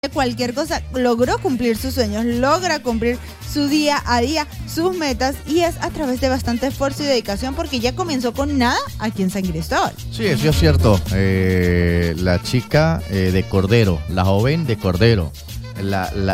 cualquier cosa, logró cumplir sus sueños, logra cumplir su día a día, sus metas, y es a través de bastante esfuerzo y dedicación, porque ya comenzó con nada aquí en San Cristóbal. Sí, eso es cierto. La chica de Cordero, la joven de Cordero,